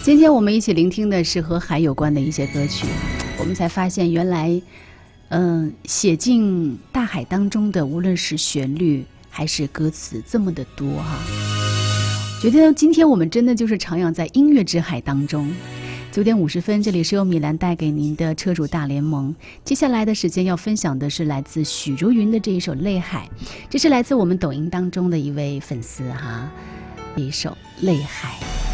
今天我们一起聆听的是和海有关的一些歌曲，我们才发现原来写进大海当中的无论是旋律还是歌词这么的多哈。觉得今天我们真的就是徜徉在音乐之海当中。9点50分，这里是由米兰带给您的车主大联盟。接下来的时间要分享的是来自许茹芸的这一首《泪海》，这是来自我们抖音当中的一位粉丝哈，一首《泪海》。